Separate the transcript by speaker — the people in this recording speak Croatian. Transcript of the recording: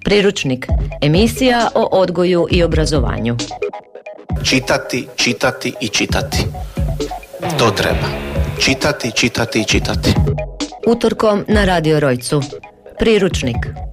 Speaker 1: Priručnik. Emisija o odgoju i obrazovanju.
Speaker 2: Čitati, čitati i čitati. To treba. Čitati, čitati i čitati.
Speaker 1: Utorkom na Radio Rojcu. Priručnik.